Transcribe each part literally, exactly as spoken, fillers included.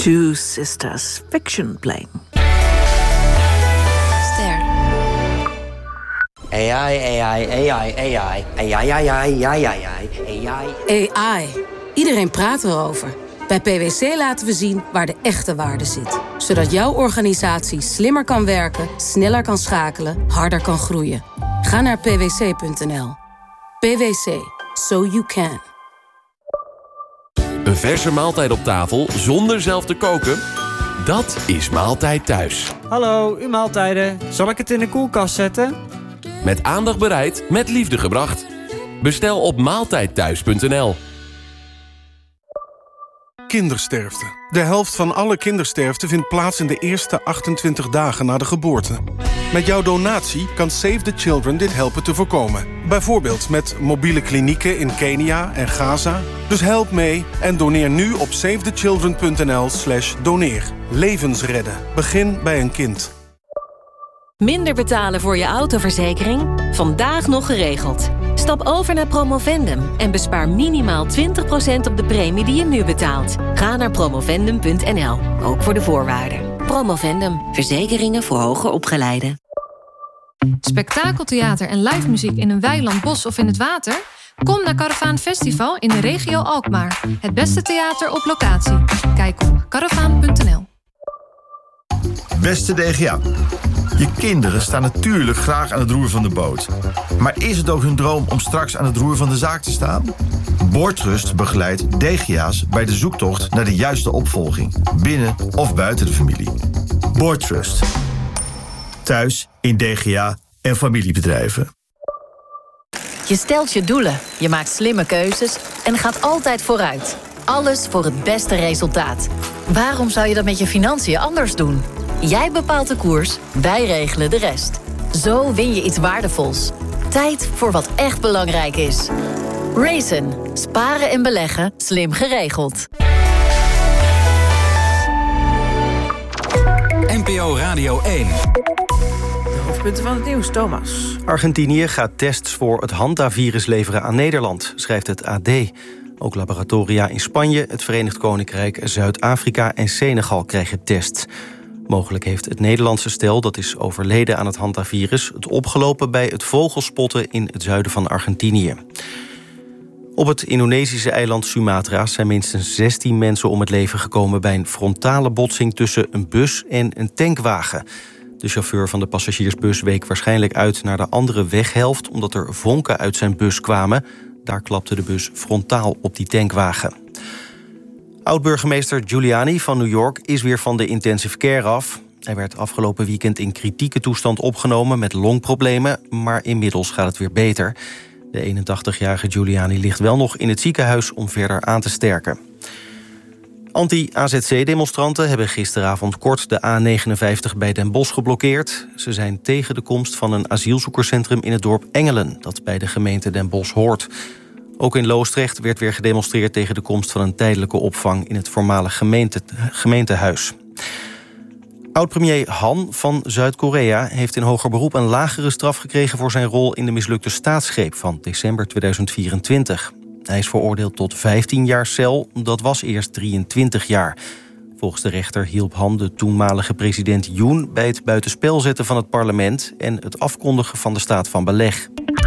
Two Sisters Fiction Plane. Ster. A I, A I, A I, A I, A I, A I, A I, A I, A I. A I. Iedereen praat erover. Bij P w C laten we zien waar de echte waarde zit. Zodat jouw organisatie slimmer kan werken, sneller kan schakelen, harder kan groeien. Ga naar p w c punt n l. P w C. So you can. Een verse maaltijd op tafel zonder zelf te koken? Dat is Maaltijd Thuis. Hallo, uw maaltijden. Zal ik het in de koelkast zetten? Met aandacht bereid, met liefde gebracht. Bestel op maaltijdthuis punt n l. Kindersterfte. De helft van alle kindersterfte vindt plaats in de eerste achtentwintig dagen na de geboorte. Met jouw donatie kan Save the Children dit helpen te voorkomen. Bijvoorbeeld met mobiele klinieken in Kenia en Gaza. Dus help mee en doneer nu op savethechildren punt n l slash doneer. Levens redden. Begin bij een kind. Minder betalen voor je autoverzekering? Vandaag nog geregeld. Stap over naar Promovendum en bespaar minimaal twintig procent op de premie die je nu betaalt. Ga naar promovendum punt n l, ook voor de voorwaarden. Promovendum, verzekeringen voor hoger opgeleiden. Spektakeltheater en live muziek in een weiland, bos of in het water? Kom naar Karavaan Festival in de regio Alkmaar. Het beste theater op locatie. Kijk op karavaan punt n l. Beste D G A. Je kinderen staan natuurlijk graag aan het roer van de boot. Maar is het ook hun droom om straks aan het roer van de zaak te staan? Boordtrust begeleidt D G A's bij de zoektocht naar de juiste opvolging. Binnen of buiten de familie. Boordtrust. Thuis, in D G A en familiebedrijven. Je stelt je doelen, je maakt slimme keuzes en gaat altijd vooruit. Alles voor het beste resultaat. Waarom zou je dat met je financiën anders doen? Jij bepaalt de koers, wij regelen de rest. Zo win je iets waardevols. Tijd voor wat echt belangrijk is. Raisin. Sparen en beleggen, slim geregeld. N P O Radio één. De hoofdpunten van het nieuws, Thomas. Argentinië gaat tests voor het hantavirus leveren aan Nederland, schrijft het A D. Ook laboratoria in Spanje, het Verenigd Koninkrijk, Zuid-Afrika en Senegal krijgen tests. Mogelijk heeft het Nederlandse stel dat is overleden aan het hantavirus het opgelopen bij het vogelspotten in het zuiden van Argentinië. Op het Indonesische eiland Sumatra zijn minstens zestien mensen om het leven gekomen bij een frontale botsing tussen een bus en een tankwagen. De chauffeur van de passagiersbus week waarschijnlijk uit naar de andere weghelft omdat er vonken uit zijn bus kwamen. Daar klapte de bus frontaal op die tankwagen. Oud-burgemeester Giuliani van New York is weer van de intensive care af. Hij werd afgelopen weekend in kritieke toestand opgenomen met longproblemen, maar inmiddels gaat het weer beter. De eenentachtigjarige Giuliani ligt wel nog in het ziekenhuis om verder aan te sterken. Anti-A Z C-demonstranten hebben gisteravond kort de A negenenvijftig bij Den Bosch geblokkeerd. Ze zijn tegen de komst van een asielzoekerscentrum in het dorp Engelen, dat bij de gemeente Den Bosch hoort. Ook in Loosdrecht werd weer gedemonstreerd tegen de komst van een tijdelijke opvang in het voormalige gemeente, gemeentehuis. Oud-premier Han van Zuid-Korea heeft in hoger beroep een lagere straf gekregen voor zijn rol in de mislukte staatsgreep van december tweeduizend vierentwintig. Hij is veroordeeld tot vijftien jaar cel, dat was eerst drieëntwintig jaar. Volgens de rechter hielp Han de toenmalige president Yoon bij het buitenspel zetten van het parlement en het afkondigen van de staat van beleg.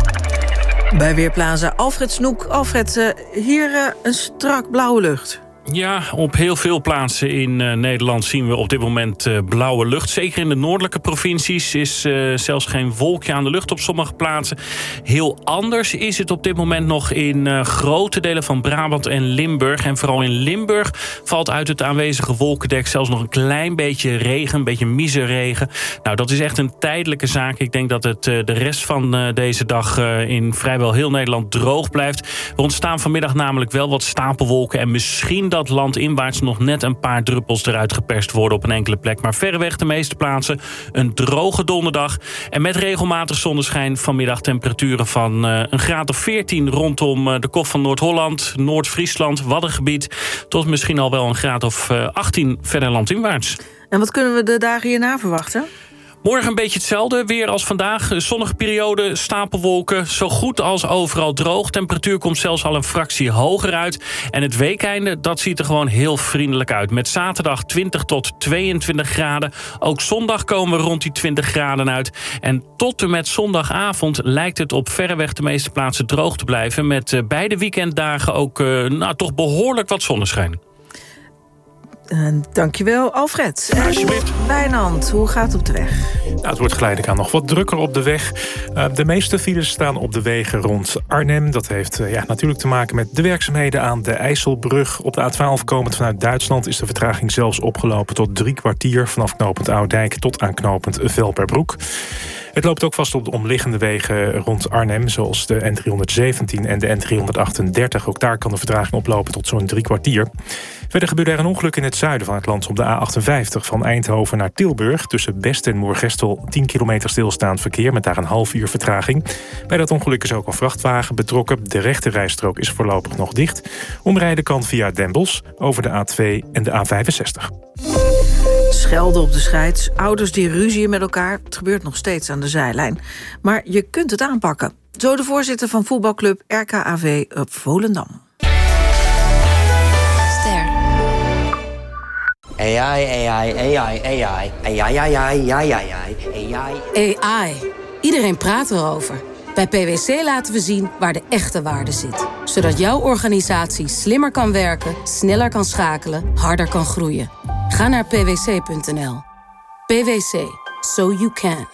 Bij Weerplaza Alfred Snoek. Alfred, uh, hier uh, een strak blauwe lucht. Ja, op heel veel plaatsen in uh, Nederland zien we op dit moment uh, blauwe lucht. Zeker in de noordelijke provincies is uh, zelfs geen wolkje aan de lucht op sommige plaatsen. Heel anders is het op dit moment nog in uh, grote delen van Brabant en Limburg. En vooral in Limburg valt uit het aanwezige wolkendek zelfs nog een klein beetje regen, een beetje miserregen. Nou, dat is echt een tijdelijke zaak. Ik denk dat het uh, de rest van uh, deze dag uh, in vrijwel heel Nederland droog blijft. Er ontstaan vanmiddag namelijk wel wat stapelwolken en misschien dat landinwaarts nog net een paar druppels eruit geperst worden op een enkele plek. Maar verreweg de meeste plaatsen een droge donderdag. En met regelmatig zonneschijn vanmiddag temperaturen van uh, een graad of veertien rondom uh, de Kof van Noord-Holland, Noord-Friesland, Waddengebied. Tot misschien al wel een graad of uh, achttien verder landinwaarts. En wat kunnen we de dagen hierna verwachten? Morgen een beetje hetzelfde. Weer als vandaag. Zonnige periode, stapelwolken. Zo goed als overal droog. Temperatuur komt zelfs al een fractie hoger uit. En het weekeinde, dat ziet er gewoon heel vriendelijk uit. Met zaterdag twintig tot tweeëntwintig graden. Ook zondag komen we rond die twintig graden uit. En tot en met zondagavond lijkt het op verreweg de meeste plaatsen droog te blijven. Met uh, beide weekenddagen ook uh, nou, toch behoorlijk wat zonneschijn. Uh, dankjewel, Alfred. Alsjeblieft. Wijnand, hoe gaat het op de weg? Nou, het wordt geleidelijk aan nog wat drukker op de weg. Uh, de meeste files staan op de wegen rond Arnhem. Dat heeft uh, ja, natuurlijk te maken met de werkzaamheden aan de IJsselbrug. Op de A twaalf komend vanuit Duitsland is de vertraging zelfs opgelopen tot drie kwartier... vanaf knooppunt Oudijk tot aan knooppunt Velperbroek. Het loopt ook vast op de omliggende wegen rond Arnhem, zoals de N driehonderdzeventien en de N driehonderdachtendertig. Ook daar kan de vertraging oplopen tot zo'n drie kwartier. Verder gebeurde er een ongeluk in het zuiden van het land op de A achtenvijftig... van Eindhoven naar Tilburg. Tussen Best en Moergestel tien kilometer stilstaand verkeer... met daar een half uur vertraging. Bij dat ongeluk is ook een vrachtwagen betrokken. De rechte rijstrook is voorlopig nog dicht. Omrijden kan via Den Bosch over de A twee en de A vijfenzestig. Schelden op de scheids, ouders die ruzieën met elkaar. Het gebeurt nog steeds aan de zijlijn. Maar je kunt het aanpakken. Zo de voorzitter van voetbalclub R K A V op Volendam. Ster. A I, A I, A I, A I, A I, A I, A I, A I, A I. Iedereen praat erover. Bij P W C laten we zien waar de echte waarde zit. Zodat jouw organisatie slimmer kan werken, sneller kan schakelen, harder kan groeien. Ga naar p w c punt n l. P W C. So you can.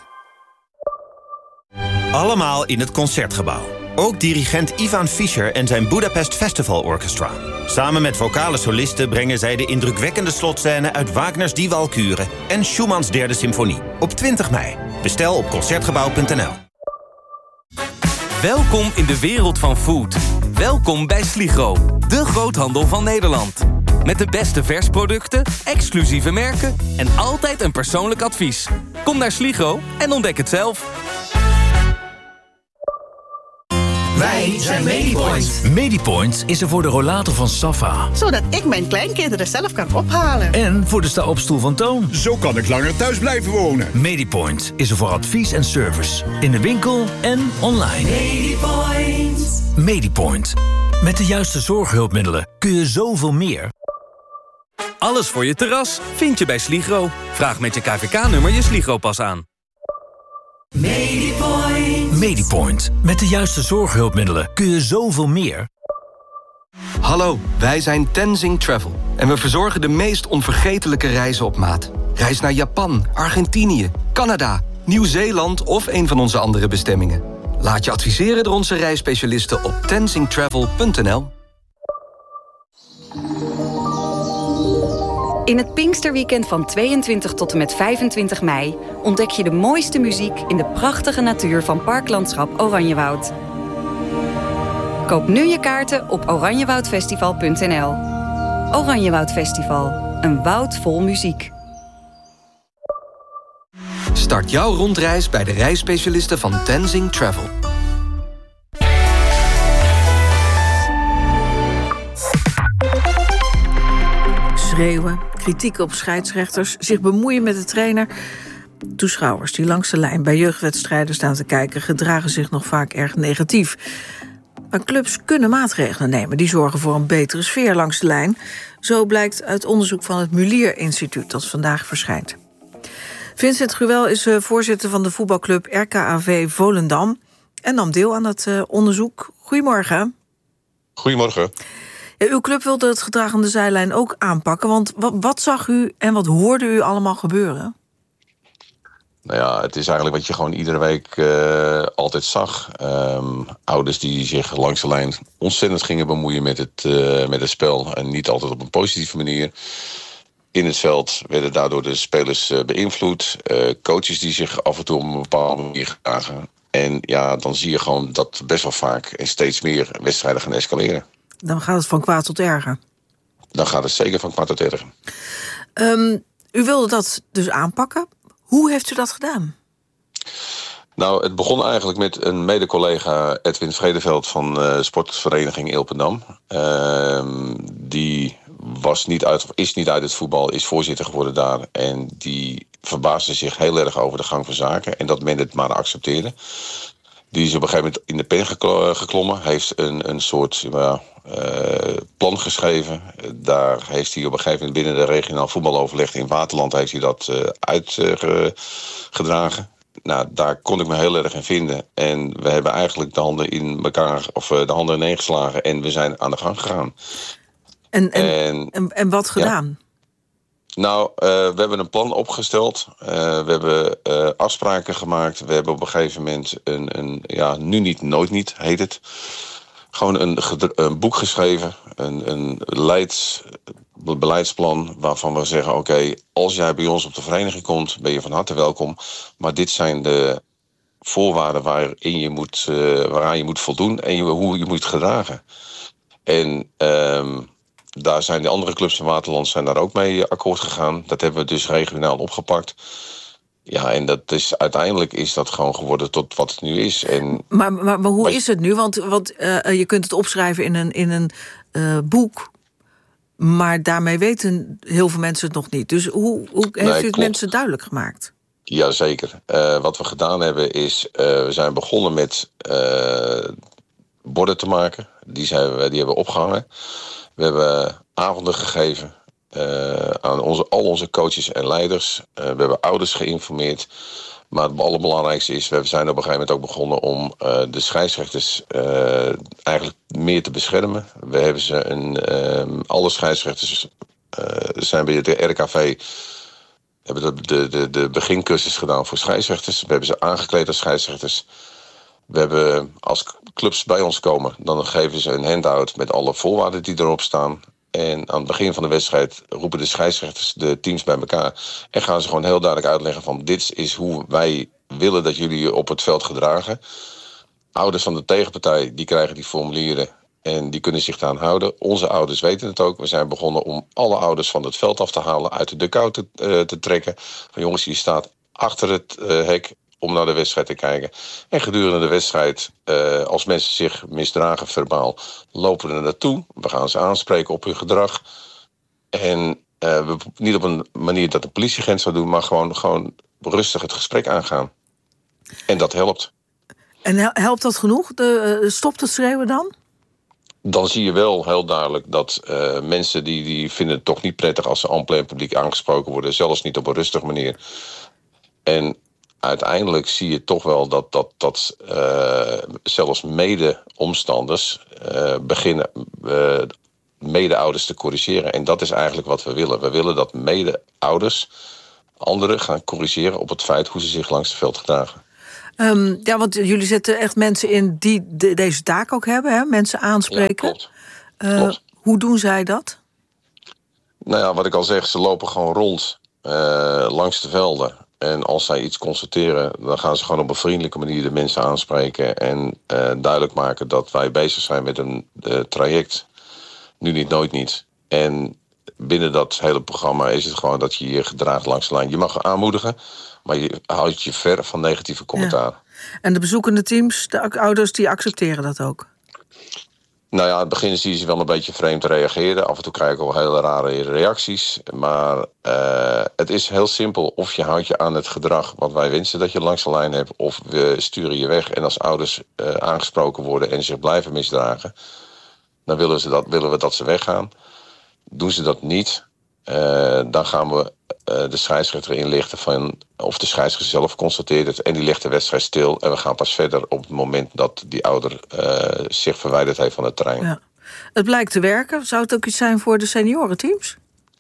Allemaal in het Concertgebouw. Ook dirigent Ivan Fischer en zijn Budapest Festival Orchestra. Samen met vocale solisten brengen zij de indrukwekkende slotscène uit Wagners Die Walküre en Schumanns derde symfonie. Op twintig mei. Bestel op concertgebouw punt n l. Welkom in de wereld van food. Welkom bij Sligro, de groothandel van Nederland. Met de beste versproducten, exclusieve merken en altijd een persoonlijk advies. Kom naar Sligro en ontdek het zelf. Wij zijn Medipoint. Medipoint is er voor de rollator van Safa. Zodat ik mijn kleinkinderen zelf kan ophalen. En voor de sta-opstoel van Toon. Zo kan ik langer thuis blijven wonen. Medipoint is er voor advies en service. In de winkel en online. Medipoint. Medipoint. Met de juiste zorghulpmiddelen kun je zoveel meer. Alles voor je terras vind je bij Sligro. Vraag met je K V K-nummer je Sligro-pas aan. Medipoint. Medipoint. Met de juiste zorghulpmiddelen kun je zoveel meer. Hallo, wij zijn Tenzing Travel. En we verzorgen de meest onvergetelijke reizen op maat. Reis naar Japan, Argentinië, Canada, Nieuw-Zeeland of een van onze andere bestemmingen. Laat je adviseren door onze reisspecialisten op tenzing travel punt n l. In het Pinksterweekend van tweeëntwintig tot en met vijfentwintig mei... ontdek je de mooiste muziek in de prachtige natuur van Parklandschap Oranjewoud. Koop nu je kaarten op oranjewoudfestival punt n l. Oranjewoud Festival, een woud vol muziek. Start jouw rondreis bij de reisspecialisten van Tenzing Travel. Schreeuwen, kritiek op scheidsrechters, zich bemoeien met de trainer. Toeschouwers die langs de lijn bij jeugdwedstrijden staan te kijken gedragen zich nog vaak erg negatief. Maar clubs kunnen maatregelen nemen die zorgen voor een betere sfeer langs de lijn. Zo blijkt uit onderzoek van het Mulier Instituut dat vandaag verschijnt. Vincent Gruwel is voorzitter van de voetbalclub R K A V Volendam en nam deel aan het onderzoek. Goedemorgen. Goedemorgen. Ja, uw club wilde het gedrag aan de zijlijn ook aanpakken, want wat, wat zag u en wat hoorde u allemaal gebeuren? Nou ja, het is eigenlijk wat je gewoon iedere week uh, altijd zag. Um, ouders die zich langs de lijn ontzettend gingen bemoeien met het, uh, met het spel. En niet altijd op een positieve manier. In het veld werden daardoor de spelers uh, beïnvloed. Uh, coaches die zich af en toe op een bepaalde manier gedragen. En ja, dan zie je gewoon dat best wel vaak en steeds meer wedstrijden gaan escaleren. Dan gaat het van kwaad tot erger. Dan gaat het zeker van kwaad tot erger. Um, u wilde dat dus aanpakken. Hoe heeft u dat gedaan? Nou, het begon eigenlijk met een mede-collega Edwin Vredeveld van uh, sportvereniging Ilpendam. Uh, die was niet uit, is niet uit het voetbal, is voorzitter geworden daar. En die verbaasde zich heel erg over de gang van zaken. En dat men het maar accepteerde. Die is op een gegeven moment in de pen geklommen. Heeft een, een soort uh, uh, plan geschreven. Daar heeft hij op een gegeven moment binnen de regionaal voetbaloverleg in Waterland heeft hij dat uh, uitgedragen. Uh, nou, daar kon ik me heel erg in vinden. En we hebben eigenlijk de handen in elkaar, of uh, de handen ineengeslagen. En we zijn aan de gang gegaan. En, en, en, en, en wat gedaan? Ja. Nou, uh, we hebben een plan opgesteld. Uh, we hebben uh, afspraken gemaakt. We hebben op een gegeven moment een, een ja, nu niet, nooit niet, heet het. Gewoon een, een boek geschreven. Een, een leids, beleidsplan waarvan we zeggen, oké, okay, als jij bij ons op de vereniging komt, ben je van harte welkom. Maar dit zijn de voorwaarden waarin je moet, uh, waaraan je moet voldoen en je, hoe je moet gedragen. En um, daar zijn de andere clubs in Waterland zijn daar ook mee akkoord gegaan. Dat hebben we dus regionaal opgepakt. Ja, en dat is, uiteindelijk is dat gewoon geworden tot wat het nu is. En, maar, maar, maar hoe maar, is het nu? Want, want uh, je kunt het opschrijven in een, in een uh, boek. Maar daarmee weten heel veel mensen het nog niet. Dus hoe, hoe heeft nee, u het mensen duidelijk gemaakt? Jazeker. Uh, wat we gedaan hebben is, uh, we zijn begonnen met uh, borden te maken. Die, zijn we, die hebben we opgehangen. We hebben avonden gegeven uh, aan onze, al onze coaches en leiders. Uh, we hebben ouders geïnformeerd. Maar het allerbelangrijkste is, we zijn op een gegeven moment ook begonnen om uh, de scheidsrechters uh, eigenlijk meer te beschermen. We hebben ze een, uh, alle scheidsrechters uh, zijn bij de R K V hebben de, de, de, de begincursus gedaan voor scheidsrechters. We hebben ze aangekleed als scheidsrechters. We hebben, als clubs bij ons komen, dan geven ze een handout met alle voorwaarden die erop staan. En aan het begin van de wedstrijd roepen de scheidsrechters de teams bij elkaar. En gaan ze gewoon heel duidelijk uitleggen van dit is hoe wij willen dat jullie je op het veld gedragen. Ouders van de tegenpartij die krijgen die formulieren en die kunnen zich daaraan houden. Onze ouders weten het ook. We zijn begonnen om alle ouders van het veld af te halen, uit de dugout te, uh, te trekken. Van jongens, je staat achter het uh, hek om naar de wedstrijd te kijken. En gedurende de wedstrijd, uh, als mensen zich misdragen verbaal, lopen we er naartoe. We gaan ze aanspreken op hun gedrag. En uh, we, niet op een manier dat de politieagent zou doen, maar gewoon, gewoon rustig het gesprek aangaan. En dat helpt. En helpt dat genoeg? De, uh, stopt het schreeuwen dan? Dan zie je wel heel duidelijk dat uh, mensen die, die vinden het toch niet prettig als ze en plein publiek aangesproken worden. Zelfs niet op een rustige manier. En uiteindelijk zie je toch wel dat, dat, dat uh, zelfs mede-omstanders uh, beginnen uh, mede-ouders te corrigeren. En dat is eigenlijk wat we willen. We willen dat mede-ouders anderen gaan corrigeren op het feit hoe ze zich langs het veld gedragen. Um, ja, want jullie zetten echt mensen in die de, deze taak ook hebben, hè? Mensen aanspreken. Ja, klopt. Uh, klopt. Hoe doen zij dat? Nou ja, wat ik al zeg, ze lopen gewoon rond uh, langs de velden. En als zij iets constateren, dan gaan ze gewoon op een vriendelijke manier de mensen aanspreken. En uh, duidelijk maken dat wij bezig zijn met een uh, traject. Nu niet, nooit niet. En binnen dat hele programma is het gewoon dat je je gedraagt langs de lijn. Je mag aanmoedigen, maar je houdt je ver van negatieve commentaar. Ja. En de bezoekende teams, de ouders, die accepteren dat ook? Nou ja, in het begin zie je ze wel een beetje vreemd reageren. Af en toe krijg ik wel hele rare reacties. Maar uh, het is heel simpel. Of je houdt je aan het gedrag wat wij wensen dat je langs de lijn hebt, of we sturen je weg. En als ouders uh, aangesproken worden en zich blijven misdragen, dan willen, ze dat, willen we dat ze weggaan. Doen ze dat niet, uh, dan gaan we uh, de scheidsrechter inlichten van of de scheidsrechter zelf constateert het en die legt de wedstrijd stil. En we gaan pas verder op het moment dat die ouder uh, zich verwijderd heeft van het terrein. Ja. Het blijkt te werken. Zou het ook iets zijn voor de seniorenteams?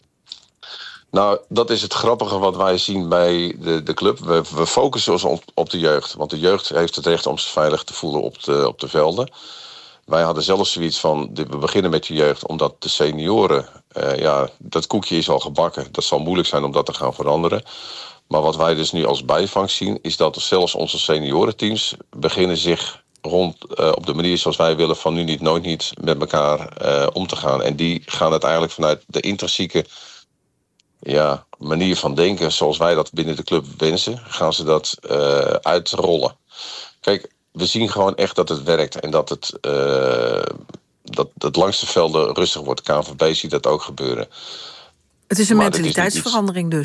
Nou, dat is het grappige wat wij zien bij de, de club. We, we focussen ons op, op de jeugd. Want de jeugd heeft het recht om zich veilig te voelen op de, op de velden. Wij hadden zelfs zoiets van, we beginnen met de jeugd, omdat de senioren, uh, ja, dat koekje is al gebakken. Dat zal moeilijk zijn om dat te gaan veranderen. Maar wat wij dus nu als bijvangst zien, is dat zelfs onze seniorenteams beginnen zich rond uh, op de manier zoals wij willen van nu niet, nooit niet met elkaar uh, om te gaan. En die gaan het eigenlijk vanuit de intrinsieke ja, manier van denken, zoals wij dat binnen de club wensen, gaan ze dat uh, uitrollen. Kijk, we zien gewoon echt dat het werkt en dat het, uh, dat het langs de velden rustig wordt. K N V B ziet dat ook gebeuren. Het is een maar mentaliteitsverandering dus.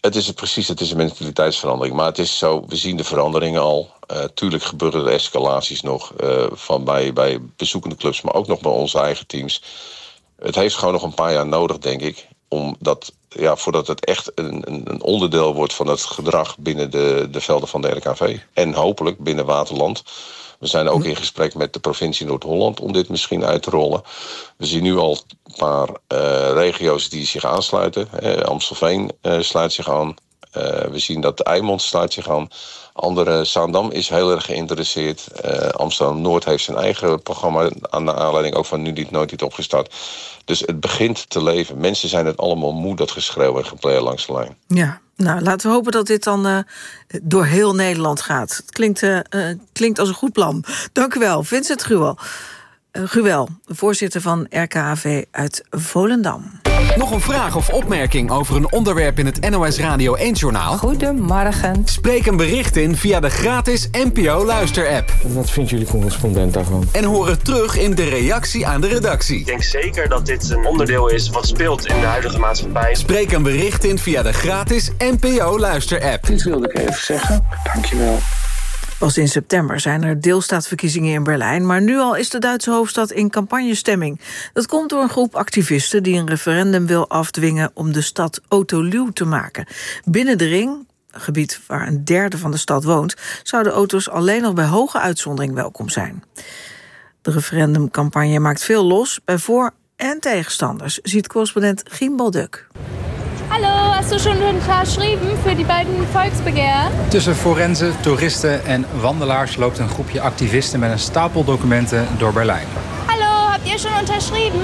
Het is precies, het is een mentaliteitsverandering. Maar het is zo, we zien de veranderingen al. Uh, tuurlijk gebeuren er escalaties nog uh, van bij, bij bezoekende clubs, maar ook nog bij onze eigen teams. Het heeft gewoon nog een paar jaar nodig, denk ik, omdat, ja, voordat het echt een, een onderdeel wordt van het gedrag binnen de, de velden van de R K V. En hopelijk binnen Waterland. We zijn ook in gesprek met de provincie Noord-Holland om dit misschien uit te rollen. We zien nu al een paar uh, regio's die zich aansluiten. Uh, Amstelveen uh, sluit zich aan. Uh, we zien dat de Eimond sluit zich aan. Andere, Zaandam is heel erg geïnteresseerd. Uh, Amsterdam-Noord heeft zijn eigen programma aan de aanleiding ook van Nu Niet Nooit Niet opgestart. Dus het begint te leven. Mensen zijn het allemaal moe, dat geschreeuw en gepleer langs de lijn. Ja, nou, laten we hopen dat dit dan uh, door heel Nederland gaat. Het klinkt, uh, uh, klinkt als een goed plan. Dank u wel, Vincent Gruwel. Uh, Gruwel, voorzitter van R K H V uit Volendam. Nog een vraag of opmerking over een onderwerp in het N O S Radio één-journaal? Goedemorgen. Spreek een bericht in via de gratis N P O-luister-app. Wat vindt jullie correspondent daarvan? En hoor het terug in de reactie aan de redactie. Ik denk zeker dat dit een onderdeel is wat speelt in de huidige maatschappij. Spreek een bericht in via de gratis N P O-luister-app. Dit wilde ik even zeggen. Dankjewel. Pas in september zijn er deelstaatverkiezingen in Berlijn, maar nu al is de Duitse hoofdstad in campagnestemming. Dat komt door een groep activisten die een referendum wil afdwingen om de stad autoluw te maken. Binnen de ring, een gebied waar een derde van de stad woont, zouden auto's alleen nog bij hoge uitzondering welkom zijn. De referendumcampagne maakt veel los bij voor- en tegenstanders, ziet correspondent Gien Balduk. Hallo, hast du schon unterschrieben für die beiden Volksbegehren? Tussen forensen, toeristen en wandelaars loopt een groepje activisten met een stapel documenten door Berlijn. Hallo, habt ihr schon unterschrieben?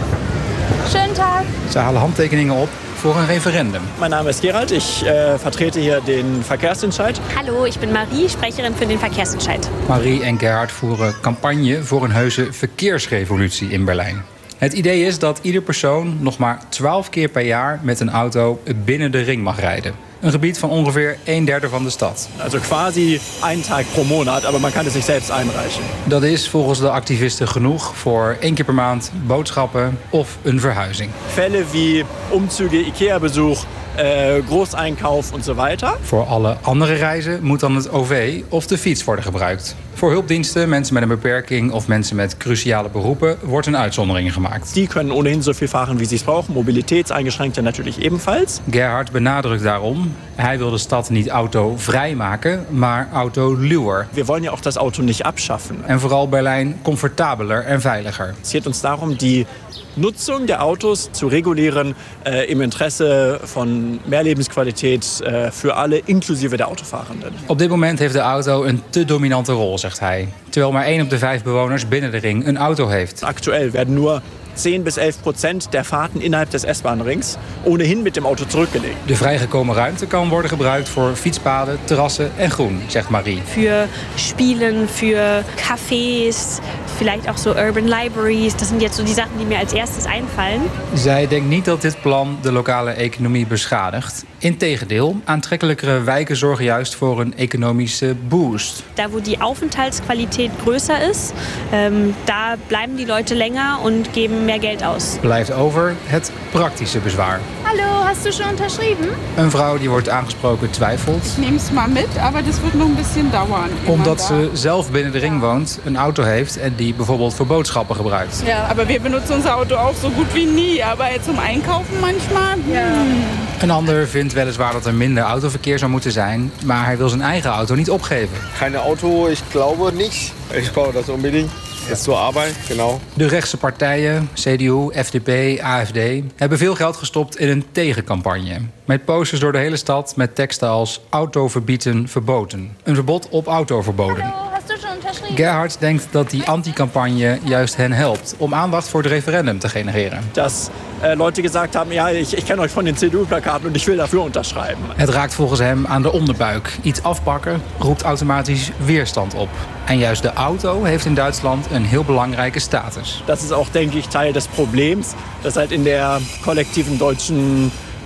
Schönen Tag. Ze halen handtekeningen op voor een referendum. Mein Name ist Gerald, ich äh, vertrete hier den Verkehrsentscheid. Hallo, ich bin Marie, Sprecherin für den Verkehrsentscheid. Marie en Gerhard voeren campagne voor een heuse verkeersrevolutie in Berlijn. Het idee is dat ieder persoon nog maar twaalf keer per jaar met een auto binnen de ring mag rijden. Een gebied van ongeveer een derde van de stad. Also quasi een Tag pro Monat, aber man kan het zich zelfs einreichen. Dat is volgens de activisten genoeg voor één keer per maand boodschappen of een verhuizing. Fälle wie Umzüge, IKEA-bezoek, Uh, Großeinkauf en zo weiter. Voor alle andere reizen moet dan het O V of de fiets worden gebruikt. Voor hulpdiensten, mensen met een beperking of mensen met cruciale beroepen wordt een uitzondering gemaakt. Die kunnen ohnehin zoveel varen wie ze het brauchen. Mobiliteitseingeschränkte natuurlijk ebenfalls. Gerhard benadrukt daarom, hij wil de stad niet autovrij maken, maar autoluwer. We willen ja ook dat auto niet afschaffen. En vooral Berlijn comfortabeler en veiliger. Het gaat ons daarom die Nutzung der Autos zu regulieren äh, im Interesse von mehr Lebensqualität äh, für alle, inklusive der Autofahrenden. Op dit moment heeft de auto een te dominante rol, zegt hij. Terwijl maar één op de vijf bewoners binnen de ring een auto heeft. Aktuell werden nur zehn bis elf Prozent der Fahrten innerhalb des S-Bahn-Rings ohnehin mit dem Auto zurückgelegt. De vrijgekomen ruimte kan worden gebruikt voor fietspaden, terrassen en groen, zegt Marie. Für Spielen, für Cafés, vielleicht auch so urban libraries. Das sind jetzt so die Sachen die mir als erstes einfallen. Zij denkt niet dat dit plan de lokale economie beschadigt. Integendeel, aantrekkelijkere wijken zorgen juist voor een economische boost. Daar wo die Aufenthaltsqualität größer ist, ähm, da bleiben die Leute länger und geben meer geld aus. Blijft over het praktische bezwaar. Hallo, hast du schon unterschrieben? Een vrouw die wordt aangesproken twijfelt. Ik neem ze maar met, maar dat wordt nog een beetje dauern. Omdat ze zelf binnen de ring woont, een auto heeft en die bijvoorbeeld voor boodschappen gebruikt. Ja, maar we benutzen ons auto ook zo goed wie nie, maar zum Einkaufen manchmal. Ja. Een ander vindt weliswaar dat er minder autoverkeer zou moeten zijn, maar hij wil zijn eigen auto niet opgeven. Geen auto, ik glaube niet. Ik brauche dat unbedingt. Is zur Arbeit, genau. De rechtse partijen, C D U, F D P, A F D, hebben veel geld gestopt in een tegencampagne. Met posters door de hele stad met teksten als auto verbieden verboden. Een verbod op autoverboden. Hallo, hast du schon unterschrieben? Gerhard denkt dat die anti-campagne juist hen helpt om aandacht voor het referendum te genereren. Dat uh, Leute gesagt haben, ja, ich, ich ken euch von den C D U-plakaten en ik wil daarvoor unterschrijven. Het raakt volgens hem aan de onderbuik. Iets afpakken roept automatisch weerstand op. En juist de auto heeft in Duitsland een heel belangrijke status. Dat is ook, denk ik, Teil des Problems, dat halt in der kollektiven deutschen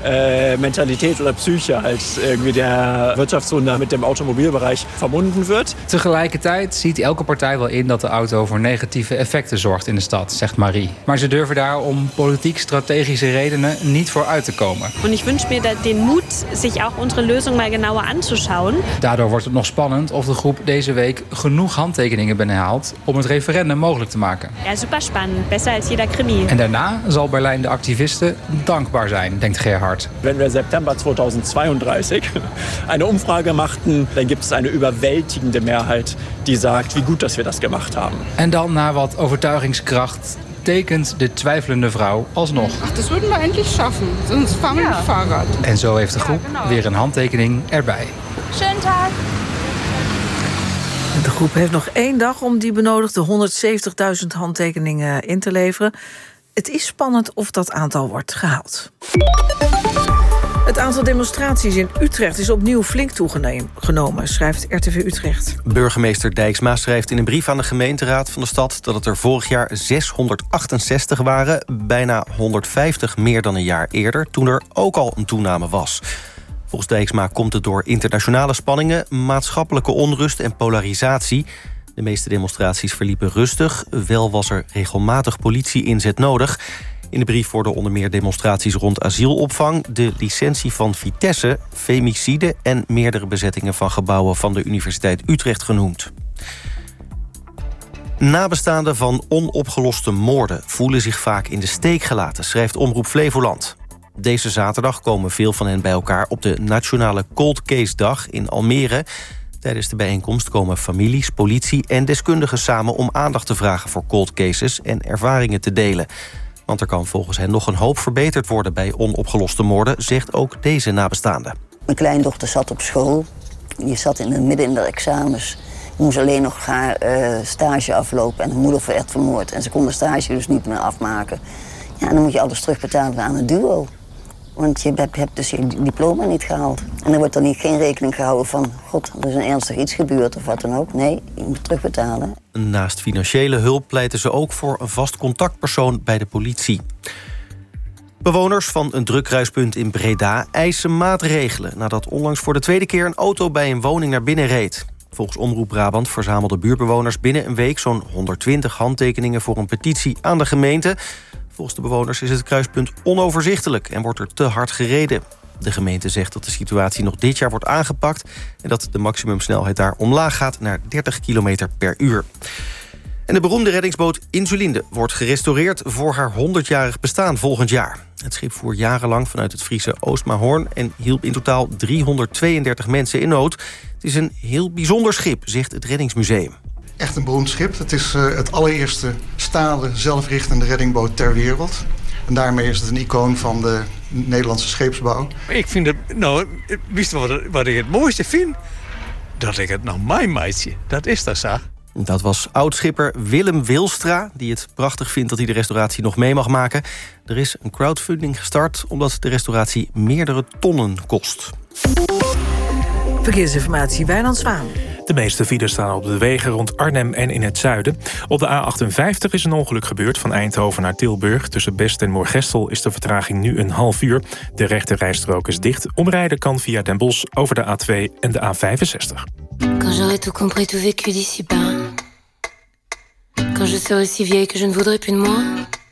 äh, Mentalität oder Psyche als irgendwie der Wirtschaftswunder mit dem Automobilbereich verbunden wird. Tegelijkertijd ziet elke partij wel in dat de auto voor negatieve effecten zorgt in de stad, zegt Marie. Maar ze durven daar om politiek-strategische redenen niet voor uit te komen. Und ich wünsche mir den Mut, sich auch unsere Lösung mal genauer anzuschauen. Daardoor wordt het nog spannend of de groep deze week genoeg handtekeningen binnenhaalt om het referendum mogelijk te maken. Ja, super spannend. Besser als jeder Krimi. En daarna zal Berlijn de activisten dankbaar zijn, denkt Gerhard. Wenn wir September zweitausendzweiunddreißig eine Umfrage machten, dann gibt es eine überwältigende Mehrheit, die sagt, wie gut, dass wir das gemacht haben. En dan, na wat overtuigingskracht, tekent de twijfelende vrouw alsnog. Ach, das würden wir endlich schaffen. Sonst fahren wir mit Fahrrad. En zo heeft de groep weer een handtekening erbij. Schönen Tag. De groep heeft nog één dag om die benodigde honderdzeventigduizend handtekeningen in te leveren. Het is spannend of dat aantal wordt gehaald. Het aantal demonstraties in Utrecht is opnieuw flink toegenomen, schrijft R T V Utrecht. Burgemeester Dijksma schrijft in een brief aan de gemeenteraad van de stad dat het er vorig jaar zeshonderdachtenzestig waren, bijna honderdvijftig meer dan een jaar eerder, toen er ook al een toename was. Volgens Dijksma komt het door internationale spanningen, maatschappelijke onrust en polarisatie. De meeste demonstraties verliepen rustig, wel was er regelmatig politie-inzet nodig. In de brief worden onder meer demonstraties rond asielopvang, de licentie van Vitesse, femicide en meerdere bezettingen van gebouwen van de Universiteit Utrecht genoemd. Nabestaanden van onopgeloste moorden voelen zich vaak in de steek gelaten, schrijft Omroep Flevoland. Deze zaterdag komen veel van hen bij elkaar op de Nationale Cold Case Dag in Almere. Tijdens de bijeenkomst komen families, politie en deskundigen samen om aandacht te vragen voor cold cases en ervaringen te delen. Want er kan volgens hen nog een hoop verbeterd worden bij onopgeloste moorden, zegt ook deze nabestaande. Mijn kleindochter zat op school. Die zat in het midden in de examens. Die moest alleen nog haar uh, stage aflopen en de moeder werd vermoord. En ze kon de stage dus niet meer afmaken. Ja, en dan moet je alles terugbetalen aan het duo. Want je hebt, hebt dus je diploma niet gehaald. En dan wordt er niet, geen rekening gehouden van... god, er is een ernstig iets gebeurd of wat dan ook. Nee, je moet terugbetalen. Naast financiële hulp pleiten ze ook voor een vast contactpersoon bij de politie. Bewoners van een drukkruispunt in Breda eisen maatregelen... nadat onlangs voor de tweede keer een auto bij een woning naar binnen reed. Volgens Omroep Brabant verzamelden buurtbewoners binnen een week... zo'n honderdtwintig handtekeningen voor een petitie aan de gemeente... Volgens de bewoners is het kruispunt onoverzichtelijk en wordt er te hard gereden. De gemeente zegt dat de situatie nog dit jaar wordt aangepakt... en dat de maximumsnelheid daar omlaag gaat naar dertig kilometer per uur. En de beroemde reddingsboot Insulinde wordt gerestaureerd... voor haar honderdjarig bestaan volgend jaar. Het schip voer jarenlang vanuit het Friese Oostmahoorn... en hielp in totaal driehonderdtweeëndertig mensen in nood. Het is een heel bijzonder schip, zegt het Reddingsmuseum. Echt een beroemd schip. Het is uh, het allereerste stalen, zelfrichtende reddingboot ter wereld. En daarmee is het een icoon van de Nederlandse scheepsbouw. Ik vind het, nou, wist je wat, wat ik het mooiste vind? Dat ik het nou mijn meisje, dat is dat zo. Dat was oud-schipper Willem Wilstra, die het prachtig vindt dat hij de restauratie nog mee mag maken. Er is een crowdfunding gestart, omdat de restauratie meerdere tonnen kost. Verkeersinformatie, Wijnand Zwaan. De meeste files staan op de wegen rond Arnhem en in het zuiden. Op de A achtenvijftig is een ongeluk gebeurd van Eindhoven naar Tilburg. Tussen Best en Moergestel is de vertraging nu een half uur. De rechte rijstrook is dicht. Omrijden kan via Den Bosch over de A twee en de A vijfenzestig. Quand j'aurai tout compris, tout vécu d'ici-bas. Quand je serai si vieille que je ne voudrais plus de moi.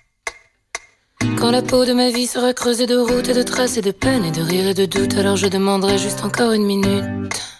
Quand la peau de ma vie sera creusée de routes et de traces et de peines et de rires et de doutes, alors je demanderai juste encore une minute.